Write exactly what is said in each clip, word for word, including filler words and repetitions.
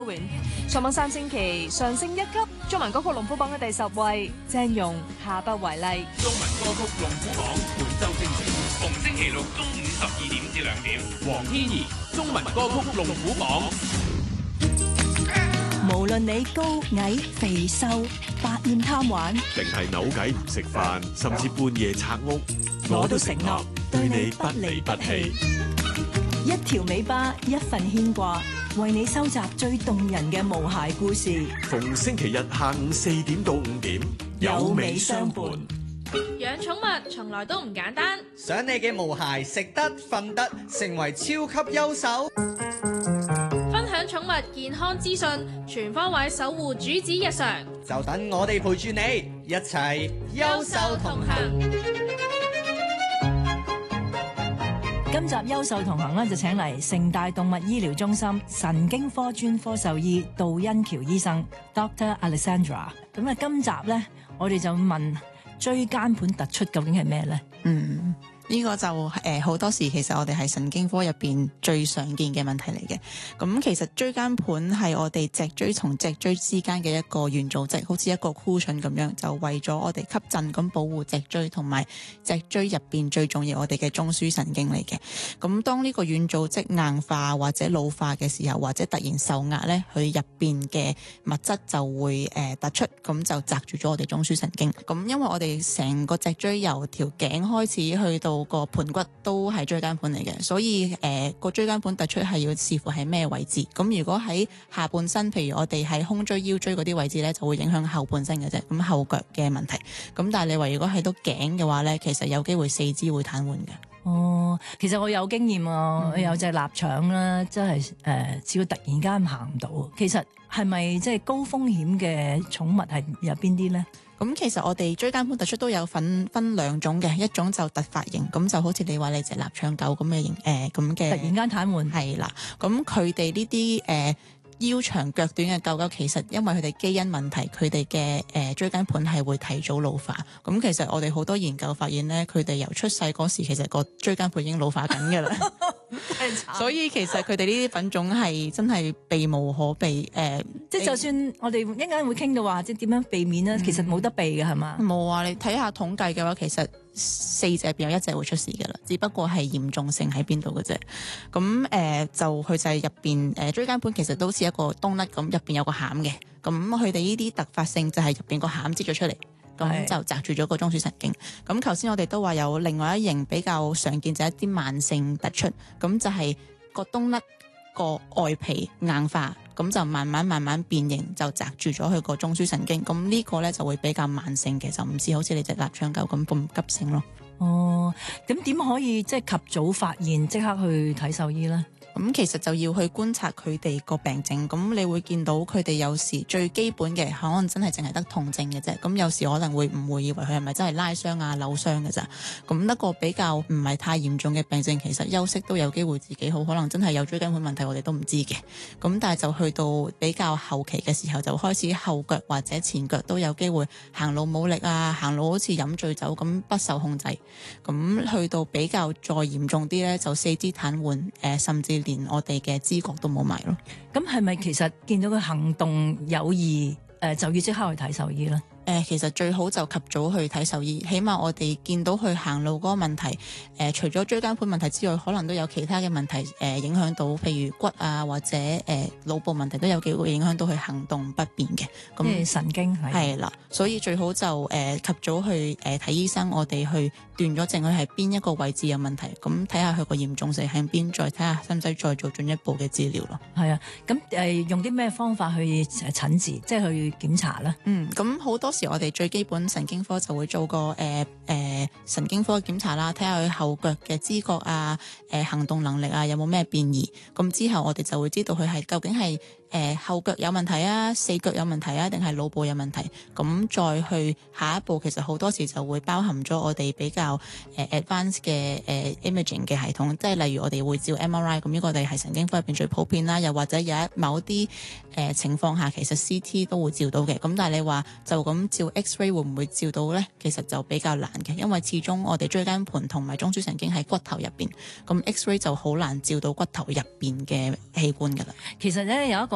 上網三星期上升一級，中文歌曲龍虎榜嘅第十位，鄭融下不為例。 中文歌曲龍虎榜本周精選，逢星期六中午十二點至兩點。黃天怡，中文歌曲龍虎榜。 無論你高矮肥瘦，百厭貪玩， 定係扭計唔食飯，甚至半夜拆屋， 我都承諾對你不離不棄。一條尾巴，一份牽掛，為你收集最動人嘅無鞋故事。 逢星期日下午四點到五點，有尾相伴。 養寵物從來都唔簡單， 想你嘅毛孩食得瞓得，成為超級優手。 分享寵物健康資訊，全方位守護主子日常， 就等我哋陪住你一齊優獸同行。 今集優獸同行咧就請嚟城大動物醫療中心神經科專科獸醫杜欣喬醫生 Doctor Alexandra。咁啊，今集咧我哋就問椎間盤突出究竟係咩咧？ 嗯。呢個就誒好、呃、多時其實我哋係神經科入邊最常見嘅問題嚟嘅。咁其實椎間盤係我哋脊椎同脊椎之間嘅一個軟組織，好似一個 cushion 咁樣，就為咗我哋吸震咁保護脊椎同埋脊椎入邊最重要我哋嘅中樞神經嚟嘅。咁當呢個軟組織硬化或者老化嘅時候，或者突然受壓咧，佢入邊嘅物質就會誒、呃、突出，咁就擲住咗我哋中樞神經。咁因為我哋成個脊椎由條頸開始去到個盤骨都係椎間盤嚟嘅，所以誒個椎間盤突出係要視乎喺咩位置。咁如果喺下半身，譬如我哋喺胸椎、腰椎嗰啲位置咧，就會影響後半身嘅啫。咁後腳嘅問題。咁但係你話如果喺到頸嘅話咧，其實有機會四肢會癱瘓嘅。 哦，其實我有經驗啊，嗯、有隻臘腸啦，即係誒，只要突然間行唔到，其實係咪即係高風險嘅寵物係有邊啲咧？ 咁其實我哋椎間盤突出都有分分兩種嘅，一種就突發型，咁就好似你話你隻臘腸狗咁嘅型誒咁嘅， 突然間癱瘓係啦。咁佢哋呢啲誒腰長腳短嘅狗狗，其實因為佢哋基因問題，佢哋嘅誒椎間盤係會提早老化。咁其實我哋好多研究發現咧，佢哋由出世嗰時，其實個椎間盤已經老化緊㗎啦。所以其實佢哋呢啲品種係真係避無可避。誒、呃， 即係就算我哋一陣間會傾到話，即係點樣避免咧，嗯、其實冇得避嘅係嘛？冇啊！你睇下統計嘅話，其實四隻入邊有一隻會出事㗎啦，只不過係嚴重性喺邊度嘅啫。咁誒、呃，就佢就係入邊誒椎間盤其實都似一個冬甩咁，入邊有個餡嘅。咁佢哋呢啲突發性就係入邊個餡擠咗出嚟。咁就擲住咗個中樞神經。咁頭先我哋都話有另外一型比較常見就係一啲慢性突出，咁就係個冬甩個外皮硬化，咁就慢慢慢慢變形，就擲住咗佢個中樞神經。咁呢個咧就會比較慢性嘅，就唔似好似你隻臘腸狗咁咁急性咯。 哦，咁點可以即係及早發現，即刻去睇獸醫咧？ 咁其實就要去觀察佢哋個病症，咁你會見到佢哋有時最基本嘅可能真係淨係得痛症嘅啫，咁有時可能會誤會以為佢係咪真係拉傷啊、扭傷嘅咋，咁一個比較唔係太嚴重嘅病症，其實休息都有機會自己好，可能真係有椎間盤問題，我哋都唔知嘅。咁但係就去到比較後期嘅時候，就開始後腳或者前腳都有機會行路冇力啊，行路好似飲醉酒咁不受控制。咁去到比較再嚴重啲咧，就四肢癱瘓，誒、呃、甚至連我哋嘅知覺都冇埋咯。 咁係咪其實見到佢行動有異，誒、呃、就要即刻去睇獸醫咧？ 誒、呃，其實最好就及早去睇獸醫，起碼我哋見到佢行路嗰個問題，誒、呃，除咗椎間盤問題之外，可能都有其他嘅問題，誒、呃，影響到譬如骨啊或者誒腦、呃、部問題都有機會影響到佢行動不便嘅。咁、嗯、 神經係係啦，所以最好就誒、呃、及早去誒睇、呃、醫生，我哋去斷咗症，佢係邊一個位置有問題，咁睇下佢個嚴重性喺邊，再睇下使唔使再做進一步嘅治療咯。 係啊，咁誒、呃、用啲咩方法去診治，即係去檢查咧？ 嗯，咁好多時我哋最基本神經科就會做個誒誒、呃呃、神經科檢查啦，睇下佢後腳嘅知覺啊、誒、呃、行動能力啊有冇咩變異，咁之後我哋就會知道佢係究竟係誒、呃、後腳有問題啊、四腳有問題啊，定係腦部有問題，咁再去下一步，其實好多時就會包含咗我哋比較誒 advanced 嘅誒 imaging 嘅系統，即係例如我哋會照 M R I， 咁呢個我哋係神經科入邊最普遍啦，又或者有一某啲誒、呃、情況下，其實 C T 都會照到嘅，咁但係你話就咁照 X-ray 會唔會照到呢？其實就比較難嘅，因為始終我哋椎間盤同埋中樞神經喺骨頭入邊，咁 X-ray 就好難照到骨頭入邊嘅器官噶啦。 其實咧有一個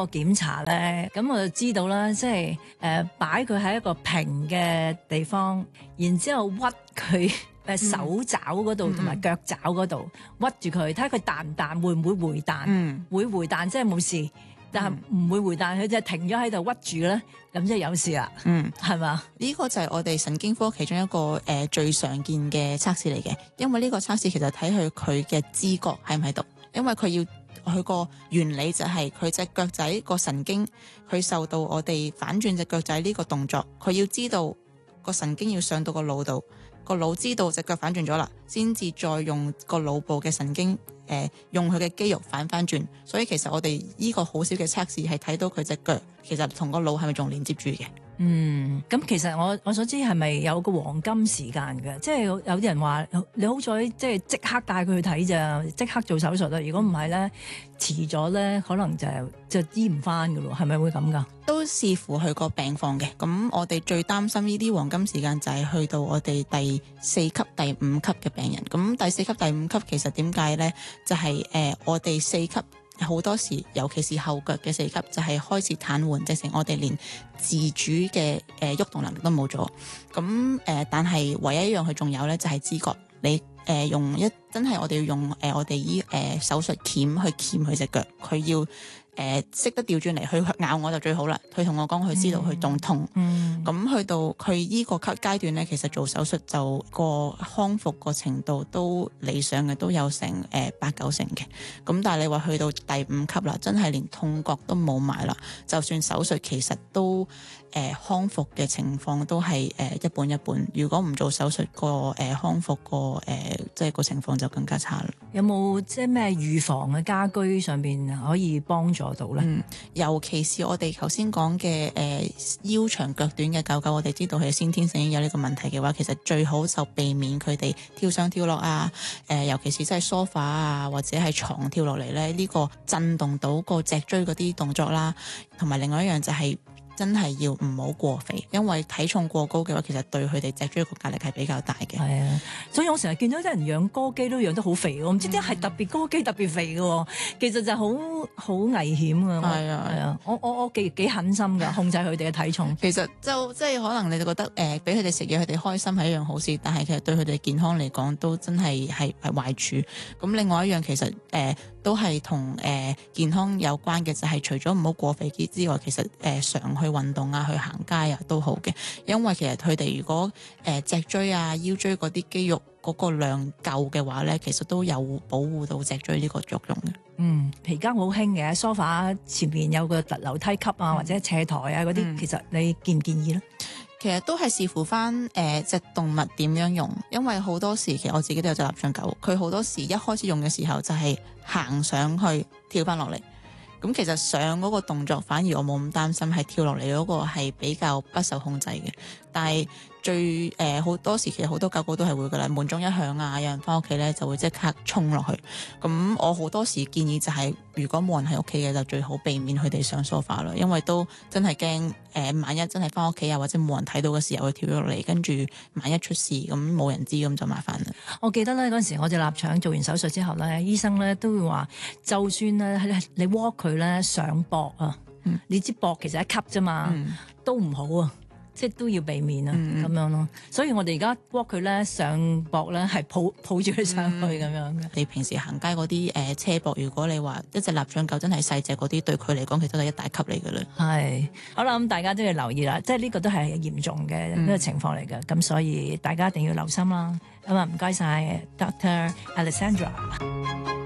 檢查咧，咁我就知道啦，即係誒擺佢喺一個平嘅地方，然之後屈佢誒手爪嗰度同埋腳爪嗰度屈住佢，睇下佢彈唔彈，會唔會回彈？ 嗯， 會回彈即係冇事，但係唔會回彈，佢就停咗喺度屈住咧，咁即係有事啦。嗯，係嘛？ 呢個就係我哋神經科其中一個誒、呃、最常見嘅測試嚟嘅，因為呢個測試其實睇佢佢嘅知覺喺唔喺度，因為佢要。佢個原理就係佢隻腳仔個神經，佢受到我哋反轉隻腳仔呢個動作，佢要知道個神經要上到個腦度，個腦知道隻腳反轉咗啦，先至再用個腦部嘅神經誒、呃、用佢嘅肌肉反翻轉。所以其實我哋呢個好少嘅測試係睇到佢隻腳其實同個腦係咪仲連接住嘅。 嗯，咁其實我我所知係咪有個黃金時間嘅？即係有有啲人話你好彩，即係即刻帶佢去睇咋，即刻做手術啦。如果唔係咧，遲咗咧，可能就就醫唔翻噶咯。係咪會咁噶？ 都視乎佢個病況嘅。咁我哋最擔心呢啲黃金時間就係去到我哋第四級、第五級嘅病人。咁第四級、第五級其實點解咧？就係、是、誒、呃、我哋四級。好多時，尤其是後腳嘅四級，就係、是、開始癱瘓，直情我哋連自主嘅誒喐動能力都冇咗。咁誒、呃，但係唯一一樣佢仲有咧，就係、是、知覺。你誒、呃、用一真係我哋要用誒、呃、我哋依誒手術鉗去鉗佢隻腳，佢要誒識、呃、得調轉嚟，佢咬我就最好啦。佢同我講，佢知道佢仲痛。嗯，咁去到佢依個級階段咧，其實做手術就個康復個程度都理想嘅，都有成誒八九成嘅。咁但係你話去到第五級啦，真係連痛覺都冇埋啦。就算手術其實都誒、呃、康復嘅情況都係誒、呃、一半一半。如果唔做手術個誒、呃、康復個誒即係個情況就更加差啦。 有冇即係咩預防嘅家居上邊可以幫助到咧？ 嗯，尤其是我哋頭先講嘅誒腰長腳短嘅狗狗，我哋知道佢先天性已經有呢個問題嘅話，其實最好就避免佢哋跳上跳落啊。誒、呃，尤其是即係梳化啊，或者係床跳落嚟咧，呢、這個震動到個脊椎嗰啲動作啦，同埋另外一樣就係、是。真係要唔好過肥，因為體重過高嘅話，其實對佢哋脊椎個壓力係比較大嘅。 係啊，所以我成日見到啲人養歌姬都養得好肥喎，唔知點解係特別歌姬特別肥嘅喎，其實就好好危險啊！係啊係啊，我我我幾幾狠心㗎，控制佢哋嘅體重。 其實就即係可能你哋覺得誒，俾佢哋食嘢，佢哋開心係一樣好事，但係其實對佢哋健康嚟講都真係係係壞處。咁另外一樣其實誒。呃都係同誒健康有關嘅，就係、是、除咗唔好過肥之外，其實誒、呃、常去運動啊，去行街啊都好嘅。因為其實佢哋如果誒脊、呃、椎啊、腰椎嗰啲肌肉嗰個量夠嘅話咧，其實都有保護到脊椎呢個作用嘅。 嗯，而家好興嘅梳化前面有個樓梯級啊，或者斜台啊嗰啲，嗯、其實你建唔建議咧？ 其實都係視乎翻誒隻動物點樣用，因為好多時其實我自己都有隻臘腸狗，佢好多時一開始用嘅時候就係行上去跳翻落嚟，咁其實上嗰個動作反而我冇咁擔心，係跳落嚟嗰個係比較不受控制嘅，但係最誒好、呃、多時其實好多狗狗都係會噶啦，門鐘一響啊，有人翻屋企咧就會即刻衝落去。咁我好多時建議就係、是、如果冇人喺屋企嘅就最好避免佢哋上梳化啦，因為都真係驚誒萬一真係翻屋企啊或者冇人睇到嘅時候佢跳咗落嚟，跟住萬一出事咁冇人知咁就麻煩啦。 我記得咧嗰陣時我隻臘腸做完手術之後咧，醫生咧都會話，就算咧你 walk 佢咧上膊啊，嗯、你知膊其實一級啫嘛，嗯、都唔好啊。即係都要避免啊，咁、嗯、樣咯。所以我哋而家 walk 佢咧上膊咧係抱抱住佢上去咁、嗯、樣嘅。你平時行街嗰啲誒車膊，如果你話一隻臘腸狗真係細隻嗰啲，對佢嚟講其實都係一大級嚟㗎啦。係，好啦，咁大家都要留意啦。即係呢個都係嚴重嘅呢個情況嚟嘅，咁、嗯、所以大家一定要留心啦。咁啊，唔該晒 Doctor Alessandra。